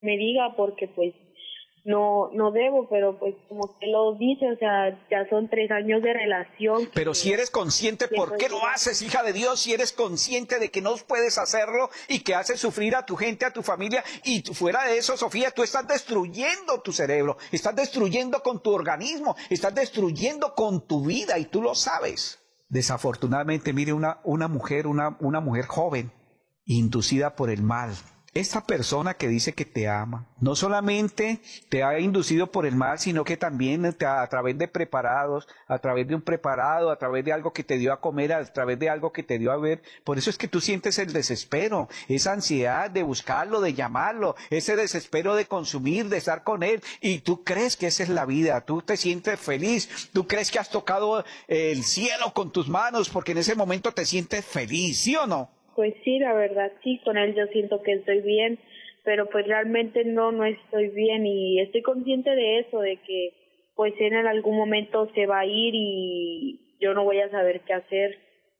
me diga, porque pues no debo, pero pues como usted lo dice, o sea, ya son 3 años de relación. Pero si eres consciente, ¿por qué lo haces, hija de Dios? Si eres consciente de que no puedes hacerlo y que haces sufrir a tu gente, a tu familia, y fuera de eso, Sofía, tú estás destruyendo tu cerebro, estás destruyendo con tu organismo, estás destruyendo con tu vida y tú lo sabes. Desafortunadamente, mire, una mujer joven, inducida por el mal. Esta persona que dice que te ama, no solamente te ha inducido por el mal, sino que también a través de preparados, a través de un preparado, a través de algo que te dio a comer, a través de algo que te dio a ver. Por eso es que tú sientes el desespero, esa ansiedad de buscarlo, de llamarlo, ese desespero de consumir, de estar con él. Y tú crees que esa es la vida, tú te sientes feliz, tú crees que has tocado el cielo con tus manos porque en ese momento te sientes feliz, ¿sí o no? Pues sí, la verdad, sí, con él yo siento que estoy bien, pero pues realmente no estoy bien, y estoy consciente de eso, de que pues él en algún momento se va a ir y yo no voy a saber qué hacer.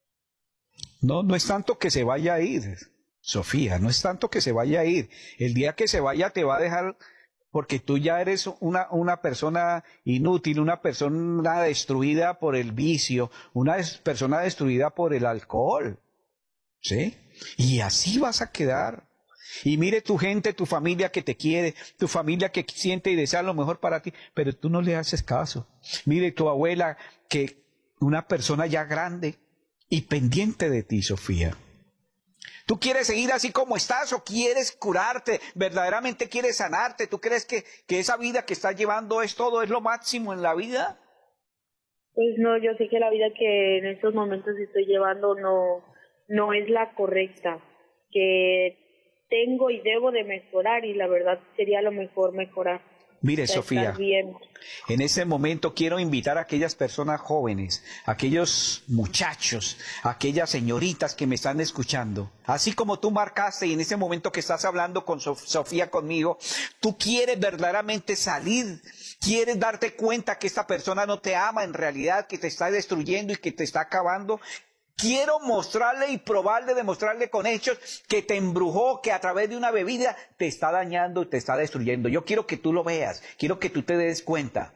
No es tanto que se vaya a ir, Sofía, no es tanto que se vaya a ir. El día que se vaya te va a dejar, porque tú ya eres una persona inútil, una persona destruida por el vicio, una persona destruida por el alcohol. ¿Sí? Y así vas a quedar. Y mire tu gente, tu familia que te quiere, tu familia que siente y desea lo mejor para ti, pero tú no le haces caso. Mire tu abuela, que una persona ya grande y pendiente de ti, Sofía. ¿Tú quieres seguir así como estás o quieres curarte? ¿Verdaderamente quieres sanarte? ¿Tú crees que esa vida que estás llevando es todo, es lo máximo en la vida? Pues no, yo sé que la vida que en estos momentos estoy llevando no es la correcta, que tengo y debo de mejorar, y la verdad sería lo mejor mejorar. Mire, Sofía, en este momento quiero invitar a aquellas personas jóvenes, a aquellos muchachos, a aquellas señoritas que me están escuchando. Así como tú marcaste y en ese momento que estás hablando con Sofía conmigo, tú quieres verdaderamente salir, quieres darte cuenta que esta persona no te ama en realidad, que te está destruyendo y que te está acabando. Quiero mostrarle y probarle, demostrarle con hechos que te embrujó, que a través de una bebida te está dañando, te está destruyendo. Yo quiero que tú lo veas, quiero que tú te des cuenta.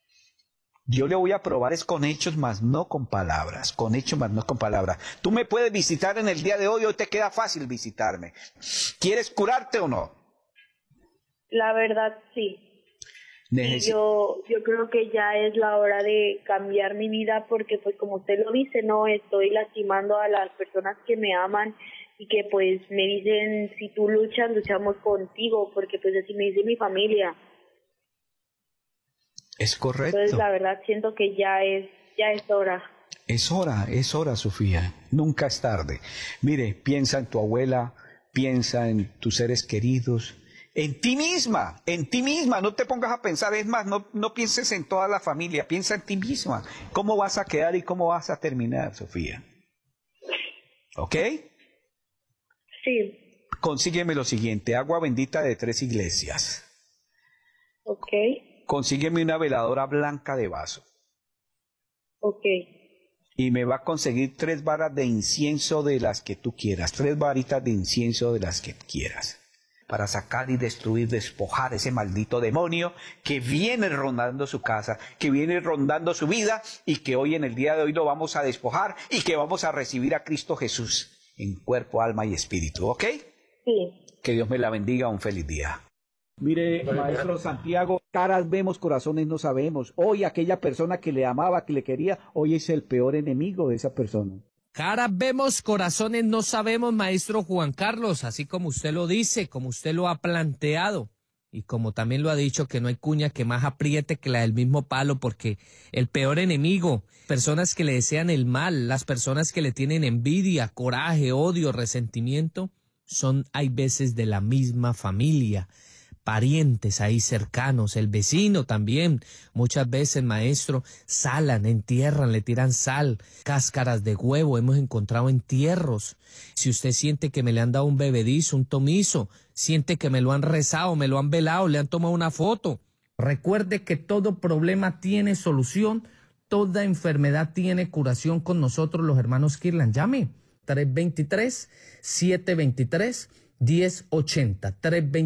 Yo le voy a probar es con hechos, más no con palabras, con hechos, más no con palabras. Tú me puedes visitar en el día de hoy te queda fácil visitarme. ¿Quieres curarte o no? La verdad, sí. Yo creo que ya es la hora de cambiar mi vida, porque pues como usted lo dice, no estoy lastimando a las personas que me aman y que pues me dicen, si tú luchas, luchamos contigo, porque pues así me dice mi familia. Es correcto. Entonces la verdad siento que ya es hora. Es hora, Sofía. Nunca es tarde. Mire, piensa en tu abuela, piensa en tus seres queridos, en ti misma, no te pongas a pensar, es más, no pienses en toda la familia, piensa en ti misma, cómo vas a quedar y cómo vas a terminar, Sofía. ¿Ok? Sí. Consígueme lo siguiente, agua bendita de 3 iglesias. Ok. Consígueme una veladora blanca de vaso. Ok. Y me va a conseguir 3 varas de incienso de las que tú quieras, 3 varitas de incienso de las que quieras, para sacar y destruir, despojar ese maldito demonio que viene rondando su casa, que viene rondando su vida, y que hoy en el día de hoy lo vamos a despojar y que vamos a recibir a Cristo Jesús en cuerpo, alma y espíritu, ¿ok? Sí. Que Dios me la bendiga, un feliz día. Mire, maestro Santiago, caras vemos, corazones no sabemos. Hoy aquella persona que le amaba, que le quería, hoy es el peor enemigo de esa persona. Caras vemos, corazones no sabemos, maestro Juan Carlos, así como usted lo dice, como usted lo ha planteado, y como también lo ha dicho, que no hay cuña que más apriete que la del mismo palo, porque el peor enemigo, personas que le desean el mal, las personas que le tienen envidia, coraje, odio, resentimiento, hay veces de la misma familia, parientes ahí cercanos, el vecino también. Muchas veces, maestro, salan, entierran, le tiran sal, cáscaras de huevo hemos encontrado entierros. Si usted siente que me le han dado un bebedizo, un tomizo, siente que me lo han rezado, me lo han velado, le han tomado una foto, recuerde que todo problema tiene solución, toda enfermedad tiene curación con nosotros los hermanos Kirlan. Llame 323-723 1080,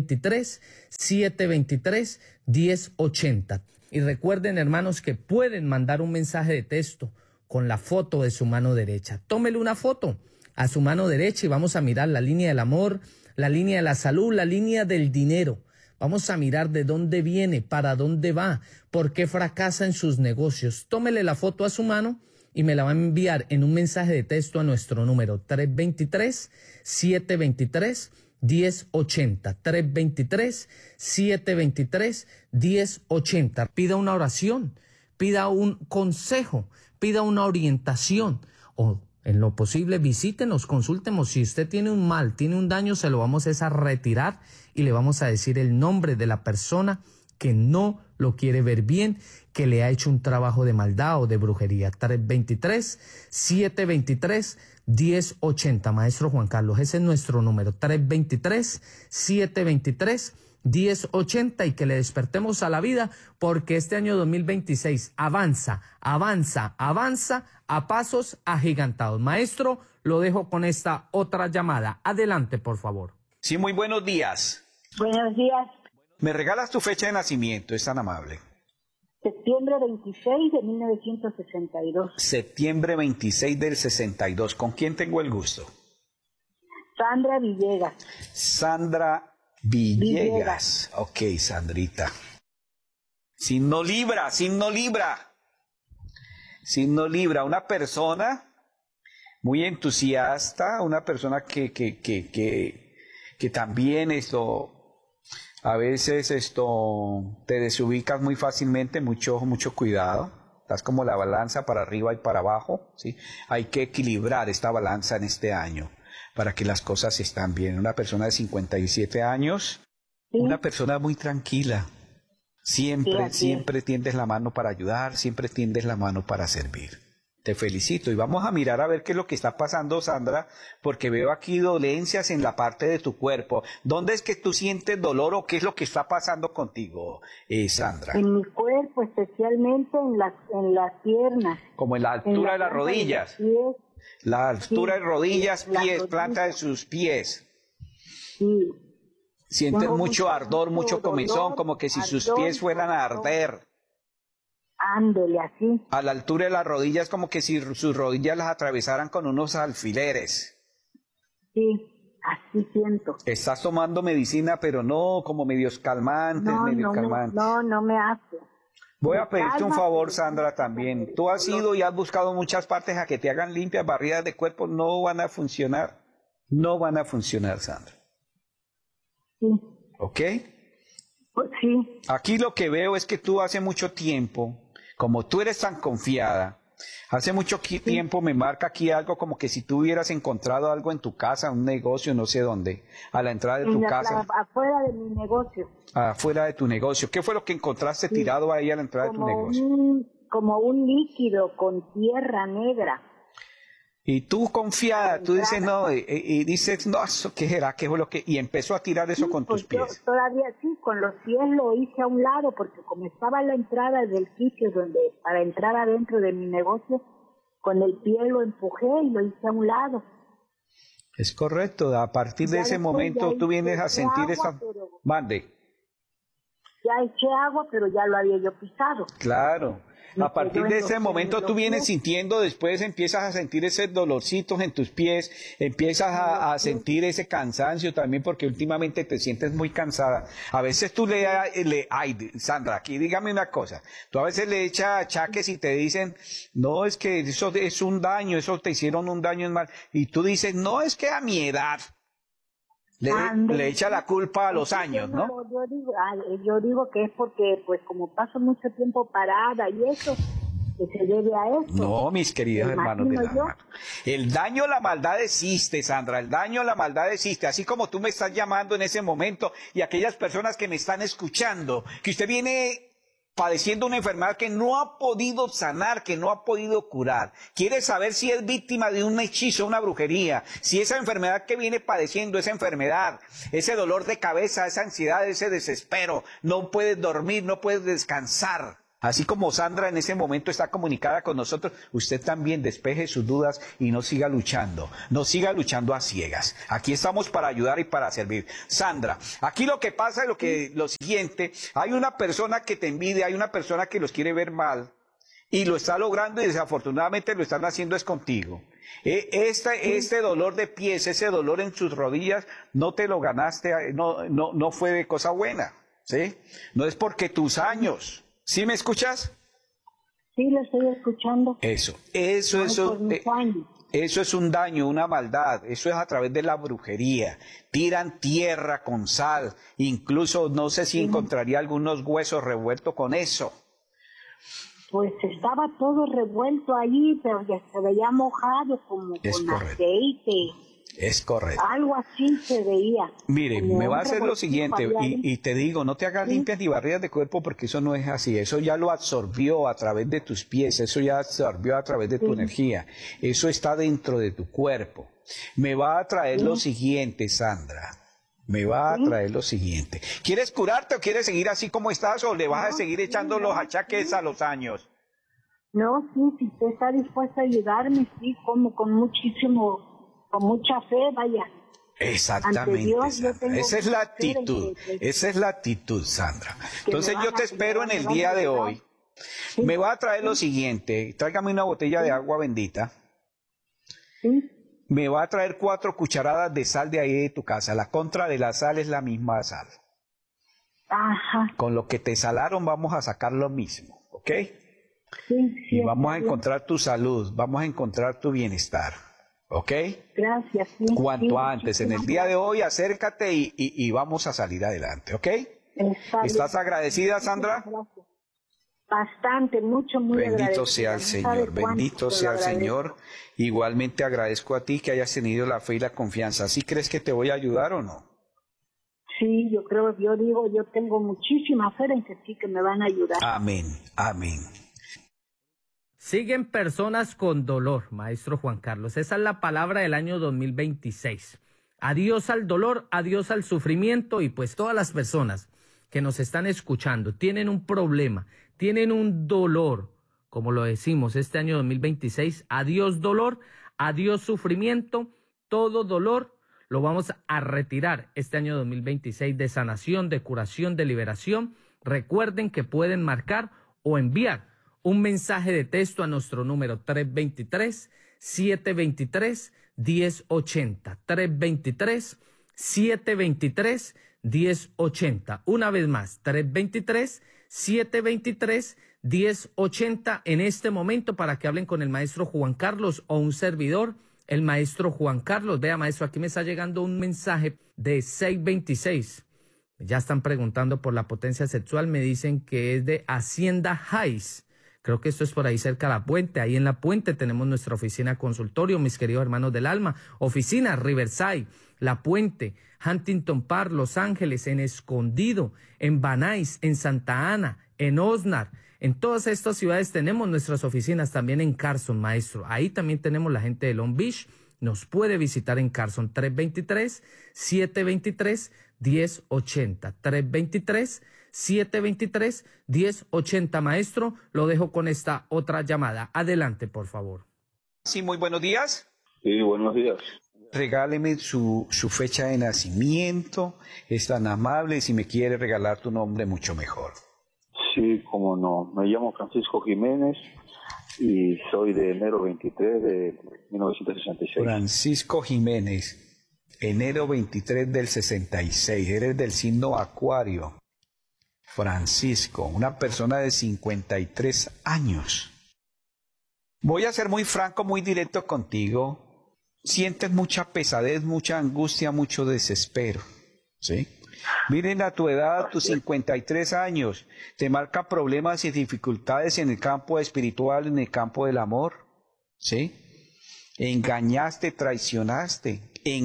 323-723-1080. Y recuerden, hermanos, que pueden mandar un mensaje de texto con la foto de su mano derecha. Tómele una foto a su mano derecha y vamos a mirar la línea del amor, la línea de la salud, la línea del dinero. Vamos a mirar de dónde viene, para dónde va, por qué fracasa en sus negocios. Tómele la foto a su mano y me la va a enviar en un mensaje de texto a nuestro número 323-723-1080. 323-723-1080. Pida una oración, pida un consejo, pida una orientación o en lo posible visítenos, consúltenos. Si usted tiene un mal, tiene un daño, se lo vamos a retirar y le vamos a decir el nombre de la persona que no lo quiere ver bien, que le ha hecho un trabajo de maldad o de brujería. 323-723-1080. Maestro Juan Carlos, ese es nuestro número. 323-723-1080 y que le despertemos a la vida porque este año 2026 avanza a pasos agigantados. Maestro, lo dejo con esta otra llamada. Adelante, por favor. Sí, muy buenos días. Buenos días. ¿Me regalas tu fecha de nacimiento? Es tan amable. Septiembre 26 de 1962. Septiembre 26 del 62. ¿Con quién tengo el gusto? Sandra Villegas. Sandra Villegas. Ok, Sandrita. Signo Libra, signo Libra. Signo Libra, una persona muy entusiasta, una persona que también a veces te desubicas muy fácilmente, mucho cuidado. Estás como la balanza para arriba y para abajo, ¿sí? Hay que equilibrar esta balanza en este año para que las cosas estén bien. Una persona de 57 años, ¿sí? Una persona muy tranquila. Siempre tiendes la mano para ayudar, siempre tiendes la mano para servir. Te felicito y vamos a mirar a ver qué es lo que está pasando, Sandra, porque veo aquí dolencias en la parte de tu cuerpo. ¿Dónde es que tú sientes dolor o qué es lo que está pasando contigo, Sandra? En mi cuerpo, especialmente en las piernas. Como en la altura de las rodillas. La altura de rodillas, pies, planta de sus pies. Sí. Sientes mucho ardor, mucho comezón, como que si sus pies fueran a arder. Ándele, así. A la altura de las rodillas, como que si sus rodillas las atravesaran con unos alfileres. Sí, así siento. Estás tomando medicina, pero no como medios calmantes, calmantes. No me hace. Voy a pedirte un favor, Sandra, también. Tú has ido y has buscado muchas partes a que te hagan limpias, barridas de cuerpo, no van a funcionar. No van a funcionar, Sandra. Sí. ¿Ok? Pues sí. Aquí lo que veo es que tú hace mucho tiempo, como tú eres tan confiada, hace mucho tiempo me marca aquí algo como que si tú hubieras encontrado algo en tu casa, un negocio, no sé dónde, a la entrada de tu casa. Afuera de mi negocio. Afuera de tu negocio. ¿Qué fue lo que encontraste tirado ahí a la entrada de tu negocio? Como un líquido con tierra negra. Y tú confiada, tú dices no, y dices, no, ¿eso qué era? ¿Qué fue lo que? Y empezó a tirar eso con tus pies. Yo todavía sí, con los pies lo hice a un lado, porque como estaba en la entrada del sitio para entrar adentro de mi negocio, con el pie lo empujé y lo hice a un lado. Es correcto, a partir de ese momento tú vienes a sentir esa... Mande. Ya eché agua, pero ya lo había yo pisado. Claro. A partir de ese momento tú vienes sintiendo, después empiezas a sentir ese dolorcitos en tus pies, empiezas a sentir ese cansancio también porque últimamente te sientes muy cansada. A veces tú ay, Sandra, aquí dígame una cosa, tú a veces le echas achaques y te dicen, no, es que eso es un daño, eso te hicieron un daño en mal, y tú dices, no, es que a mi edad. Le echa la culpa a los años, ¿no? Yo digo que es porque, pues, como paso mucho tiempo parada y eso, que se debe a eso. No, mis queridos hermanos del alma. El daño, la maldad existe, Sandra. El daño, la maldad existe. Así como tú me estás llamando en ese momento y aquellas personas que me están escuchando, que usted viene padeciendo una enfermedad que no ha podido sanar, que no ha podido curar. Quiere saber si es víctima de un hechizo, una brujería, si esa enfermedad que viene padeciendo, esa enfermedad, ese dolor de cabeza, esa ansiedad, ese desespero, no puedes dormir, no puedes descansar. Así como Sandra en ese momento está comunicada con nosotros, usted también despeje sus dudas y no siga luchando a ciegas. Aquí estamos para ayudar y para servir. Sandra, aquí lo que pasa es lo siguiente, hay una persona que te envidia, hay una persona que los quiere ver mal y lo está logrando y desafortunadamente lo están haciendo es contigo. Este dolor de pies, ese dolor en sus rodillas, no te lo ganaste, no fue de cosa buena, ¿sí? No es porque tus años... ¿Sí me escuchas? Sí, lo estoy escuchando. Eso es un daño, una maldad, eso es a través de la brujería. Tiran tierra con sal, incluso no sé si encontraría algunos huesos revueltos con eso. Pues estaba todo revuelto ahí, pero ya se veía mojado como con aceite. Es correcto. Algo así se veía. Mire, me va a hacer lo siguiente, y te digo, no te hagas limpias ni barridas de cuerpo porque eso no es así. Eso ya lo absorbió a través de tus pies, eso ya absorbió a través de tu energía. Eso está dentro de tu cuerpo. Me va a traer lo siguiente, Sandra. Me va a traer lo siguiente. ¿Quieres curarte o quieres seguir así como estás o le vas a seguir echando los achaques a los años? No, sí, si usted está dispuesto a ayudarme, sí, como con mucha fe, vaya. Exactamente, Dios, Sandra. Esa es la actitud, Sandra. Entonces yo te espero en el día de hoy. Sí. Me va a traer lo siguiente, tráigame una botella de agua bendita. Sí. Me va a traer 4 cucharadas de sal de ahí de tu casa. La contra de la sal es la misma sal. Ajá. Con lo que te salaron vamos a sacar lo mismo, ¿ok? Sí, y vamos a encontrar tu salud, vamos a encontrar tu bienestar. ¿Ok? Gracias. Sí, cuanto antes, en el día de hoy, acércate y vamos a salir adelante, ¿ok? ¿Estás agradecida, Sandra? Bastante, mucho, muy agradecida. Bendito sea el Señor, bendito sea el Señor. Igualmente agradezco a ti que hayas tenido la fe y la confianza. ¿Sí crees que te voy a ayudar o no? Sí, yo tengo muchísima fe en que sí, que me van a ayudar. Amén, amén. Siguen personas con dolor, maestro Juan Carlos. Esa es la palabra del año 2026. Adiós al dolor, adiós al sufrimiento y pues todas las personas que nos están escuchando tienen un problema, tienen un dolor, como lo decimos este año 2026. Adiós dolor, adiós sufrimiento, todo dolor lo vamos a retirar este año 2026 de sanación, de curación, de liberación. Recuerden que pueden marcar o enviar un mensaje de texto a nuestro número 323-723-1080. 323-723-1080. Una vez más, 323-723-1080 en este momento para que hablen con el maestro Juan Carlos o un servidor, el maestro Juan Carlos. Vea, maestro, aquí me está llegando un mensaje de 626. Ya están preguntando por la potencia sexual. Me dicen que es de Hacienda Heights. Creo que esto es por ahí cerca de La Puente. Ahí en La Puente tenemos nuestra oficina consultorio, mis queridos hermanos del alma. Oficina Riverside, La Puente, Huntington Park, Los Ángeles, en Escondido, en Van Nuys, en Santa Ana, en Oxnard. En todas estas ciudades tenemos nuestras oficinas, también en Carson, maestro. Ahí también tenemos la gente de Long Beach. Nos puede visitar en Carson. 323-723-1080. 323-723-1080. Maestro, lo dejo con esta otra llamada. Adelante, por favor. Sí, muy buenos días. Sí, buenos días. Regáleme su fecha de nacimiento. Es tan amable. Si me quiere regalar tu nombre, mucho mejor. Sí, cómo no. Me llamo Francisco Jiménez y soy de enero 23 de 1966. Francisco Jiménez, enero 23 del 66. Eres del signo Acuario. Francisco, una persona de 53 años. Voy a ser muy franco, muy directo contigo. Sientes mucha pesadez, mucha angustia, mucho desespero, ¿sí? Miren, a tu edad, a tus 53 años, te marca problemas y dificultades en el campo espiritual, en el campo del amor, ¿sí? Engañaste, traicionaste.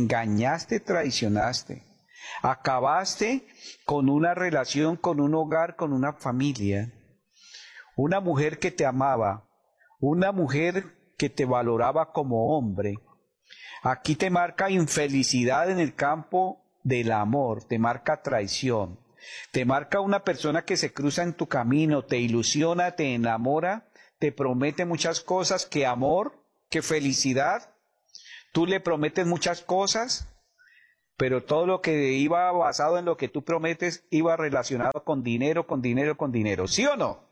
Acabaste con una relación, con un hogar, con una familia. Una mujer que te amaba, una mujer que te valoraba como hombre. Aquí te marca infelicidad en el campo del amor, te marca traición. Te marca una persona que se cruza en tu camino, te ilusiona, te enamora, te promete muchas cosas, que amor, que felicidad. Tú le prometes muchas cosas, pero todo lo que iba basado en lo que tú prometes iba relacionado con dinero, con dinero, con dinero. ¿Sí o no?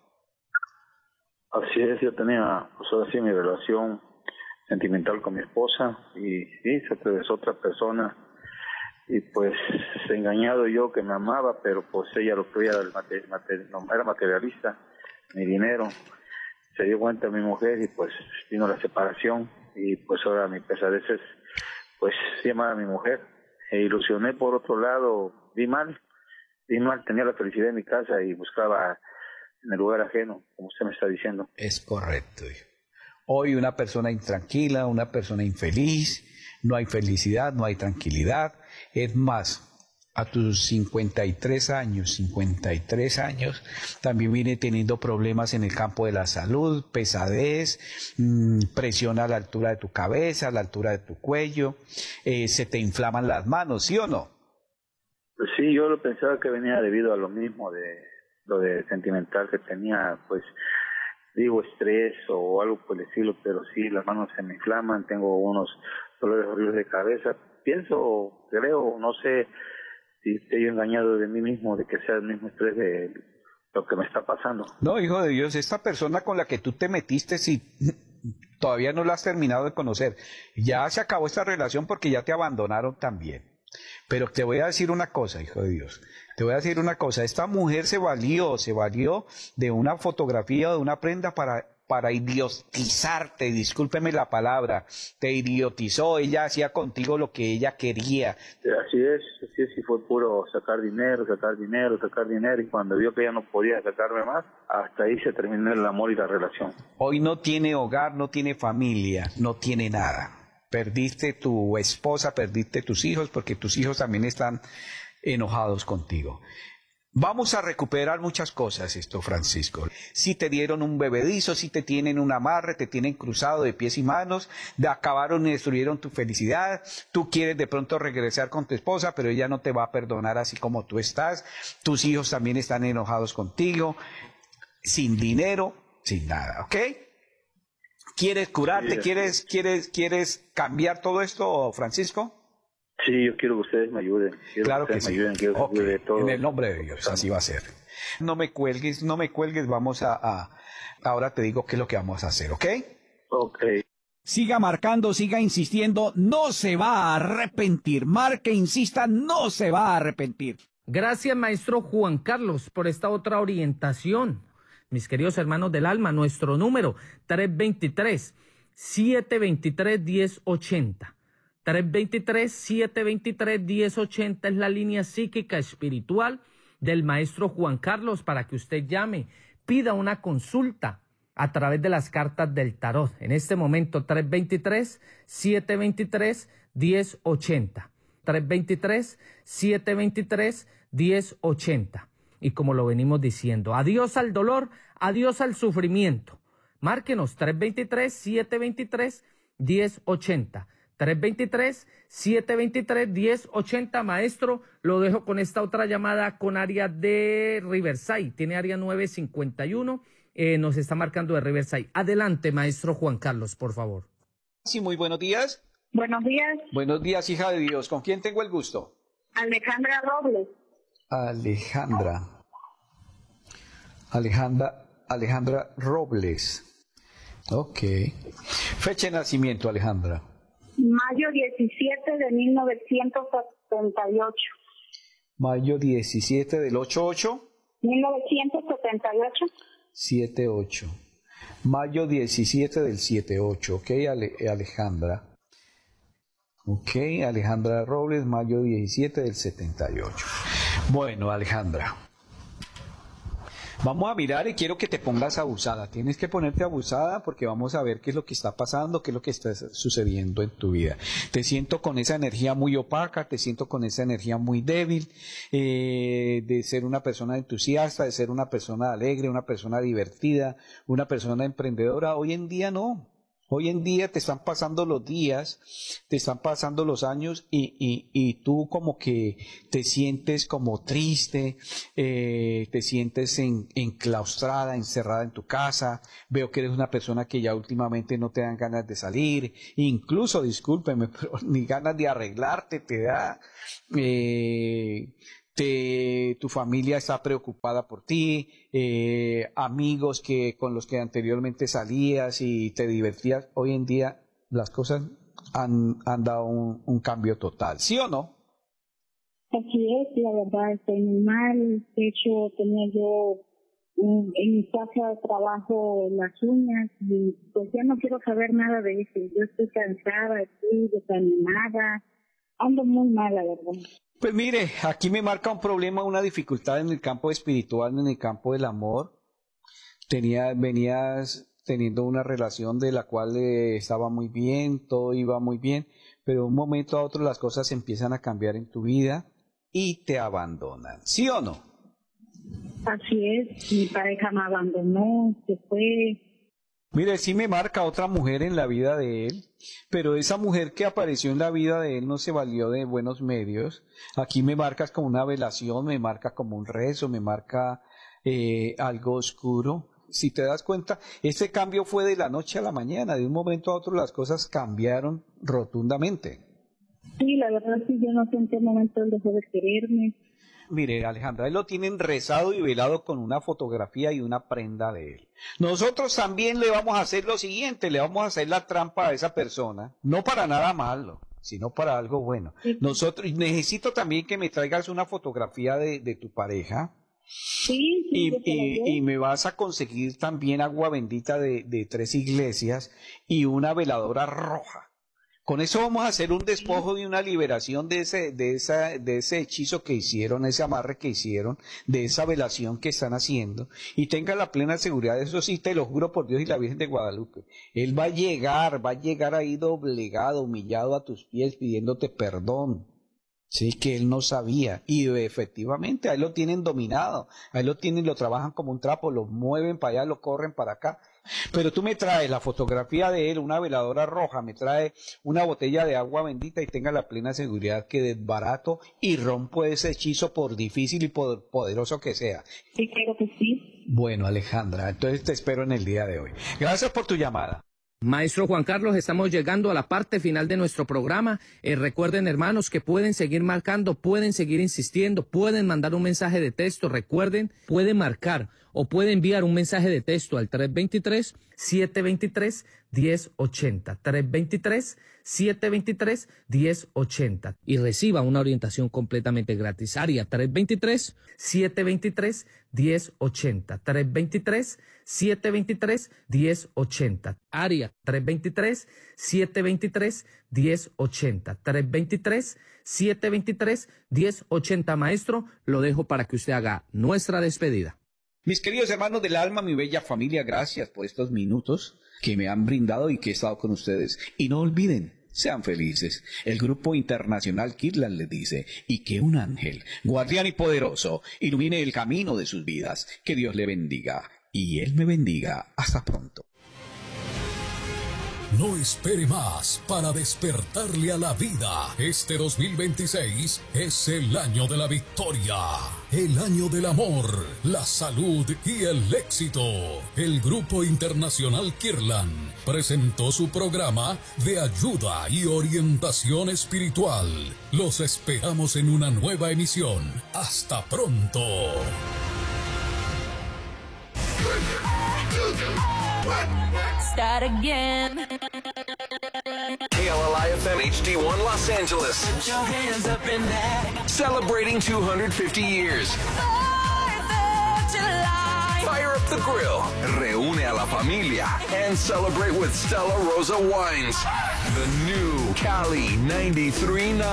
Así es, yo tenía, pues ahora sí, mi relación sentimental con mi esposa y sí, se atravesó otra persona y pues engañado yo que me amaba, pero pues ella lo que era, no, era materialista, mi dinero. Se dio cuenta mi mujer y pues vino la separación y pues ahora mi pesadez es pues llamar a mi mujer. E ilusioné por otro lado, vi mal, tenía la felicidad en mi casa y buscaba en el lugar ajeno, como usted me está diciendo. Es correcto, hijo. Hoy una persona intranquila, una persona infeliz, no hay felicidad, no hay tranquilidad. Es más, a tus 53 años, también viene teniendo problemas en el campo de la salud, pesadez, presión a la altura de tu cabeza, a la altura de tu cuello, se te inflaman las manos, ¿sí o no? Pues sí, yo lo pensaba que venía debido a lo mismo, de lo de sentimental que tenía, pues digo estrés o algo por el estilo, pero sí, las manos se me inflaman, tengo unos dolores horribles de cabeza. Pienso, creo, no sé si estoy engañado de mí mismo, de que sea el mismo estrés de lo que me está pasando. No, hijo de Dios, esta persona con la que tú te metiste, si todavía no la has terminado de conocer, ya se acabó esta relación porque ya te abandonaron también. Pero te voy a decir una cosa, hijo de Dios, te voy a decir una cosa, esta mujer se valió de una fotografía o de una prenda para idiotizarte, discúlpeme la palabra, te idiotizó, ella hacía contigo lo que ella quería. Así es, y fue puro sacar dinero, y cuando vio que ella no podía sacarme más, hasta ahí se terminó el amor y la relación. Hoy no tiene hogar, no tiene familia, no tiene nada. Perdiste tu esposa, perdiste tus hijos, porque tus hijos también están enojados contigo. Vamos a recuperar muchas cosas, Francisco. Si te dieron un bebedizo, si te tienen un amarre, te tienen cruzado de pies y manos, acabaron y destruyeron tu felicidad, tú quieres de pronto regresar con tu esposa, pero ella no te va a perdonar así como tú estás, tus hijos también están enojados contigo, sin dinero, sin nada, ¿ok? ¿Quieres curarte? Sí, ¿Quieres cambiar todo esto, Francisco? Sí, yo quiero que ustedes me ayuden. Claro que sí. Okay. En el nombre de Dios, así va a ser. No me cuelgues, vamos ahora te digo qué es lo que vamos a hacer, ¿ok? Ok. Siga marcando, siga insistiendo, no se va a arrepentir. Marque, insista, no se va a arrepentir. Gracias, maestro Juan Carlos, por esta otra orientación. Mis queridos hermanos del alma, nuestro número 323-723-1080. 323-723-1080 es la línea psíquica espiritual del maestro Juan Carlos para que usted llame, pida una consulta a través de las cartas del tarot. En este momento 323-723-1080. 323-723-1080. Y como lo venimos diciendo, adiós al dolor, adiós al sufrimiento. Márquenos 323-723-1080. 323-723-1080, maestro. Lo dejo con esta otra llamada con área de Riverside. Tiene área 951. Nos está marcando de Riverside. Adelante, maestro Juan Carlos, por favor. Sí, muy buenos días. Buenos días. Buenos días, hija de Dios. ¿Con quién tengo el gusto? Alejandra Robles. Alejandra Robles. Ok. Fecha de nacimiento, Alejandra. Mayo 17 de 1978. Mayo 17 del 88. 1978. 78. Mayo 17 del 78. Ok, Alejandra. Ok, Alejandra Robles, mayo 17 del 78. Bueno, Alejandra. Vamos a mirar y quiero que te pongas abusada. Tienes que ponerte abusada porque vamos a ver qué es lo que está pasando, qué es lo que está sucediendo en tu vida. Te siento con esa energía muy opaca, te siento con esa energía muy débil, de ser una persona entusiasta, de ser una persona alegre, una persona divertida, una persona emprendedora. Hoy en día no. Hoy en día te están pasando los días, te están pasando los años y tú como que te sientes como triste, te sientes enclaustrada, encerrada en tu casa. Veo que eres una persona que ya últimamente no te dan ganas de salir, incluso, discúlpeme, pero ni ganas de arreglarte te da. Tu familia está preocupada por ti, amigos con los que anteriormente salías y te divertías, hoy en día las cosas han dado un cambio total, ¿sí o no? Así es, la verdad, estoy muy mal. De hecho, tenía yo en mi casa de trabajo las uñas y pues ya no quiero saber nada de eso. Yo estoy cansada, estoy desanimada, ando muy mal, la verdad. Pues mire, aquí me marca un problema, una dificultad en el campo espiritual, en el campo del amor. Venías teniendo una relación de la cual estaba muy bien, todo iba muy bien, pero de un momento a otro las cosas empiezan a cambiar en tu vida y te abandonan, ¿sí o no? Así es, mi pareja me abandonó, se fue. Mire, sí me marca otra mujer en la vida de él, pero esa mujer que apareció en la vida de él no se valió de buenos medios. Aquí me marcas como una velación, me marca como un rezo, me marca algo oscuro. Si te das cuenta, ese cambio fue de la noche a la mañana, de un momento a otro las cosas cambiaron rotundamente. Sí, la verdad sí, yo no sé en qué momento él dejó de quererme. Mire, Alejandra, él lo tienen rezado y velado con una fotografía y una prenda de él. Nosotros también le vamos a hacer lo siguiente, le vamos a hacer la trampa a esa persona, no para nada malo, sino para algo bueno. Nosotros, necesito también que me traigas una fotografía de tu pareja. Sí, y me vas a conseguir también agua bendita de 3 iglesias y una veladora roja. Con eso vamos a hacer un despojo de una liberación de ese hechizo que hicieron, ese amarre que hicieron, de esa velación que están haciendo. Y tenga la plena seguridad, de eso sí te lo juro por Dios y la Virgen de Guadalupe. Él va a llegar ahí doblegado, humillado a tus pies, pidiéndote perdón. Sí, que él no sabía. Y efectivamente, a él lo tienen dominado. A él lo trabajan como un trapo, lo mueven para allá, lo corren para acá. Pero tú me traes la fotografía de él, una veladora roja, me trae una botella de agua bendita y tenga la plena seguridad que desbarato y rompo ese hechizo por difícil y por poderoso que sea. Sí, creo que sí. Bueno, Alejandra, entonces te espero en el día de hoy. Gracias por tu llamada. Maestro Juan Carlos, estamos llegando a la parte final de nuestro programa. Recuerden, hermanos, que pueden seguir marcando, pueden seguir insistiendo, pueden mandar un mensaje de texto. Recuerden, pueden marcar o pueden enviar un mensaje de texto al 323-723-1080. 323-723-1080. Y reciba una orientación completamente gratis. Área 323-723-1080. 323-723-1080. Área 323-723-1080. 323-723-1080. Maestro, lo dejo para que usted haga nuestra despedida. Mis queridos hermanos del alma, mi bella familia, gracias por estos minutos que me han brindado y que he estado con ustedes. Y no olviden, sean felices. El Grupo Internacional Kirtland les dice, y que un ángel, guardián y poderoso, ilumine el camino de sus vidas. Que Dios le bendiga y Él me bendiga. Hasta pronto. No espere más para despertarle a la vida. Este 2026 es el año de la victoria, el año del amor, la salud y el éxito. El Grupo Internacional Kirtland presentó su programa de ayuda y orientación espiritual. Los esperamos en una nueva emisión. Hasta pronto. Start again. KLIFM HD1 Los Angeles. Put your hands up in that. Celebrating 250 years. 4th of July. Fire up the grill. Reúne a la familia. And celebrate with Stella Rosa Wines. The new Cali 93.9.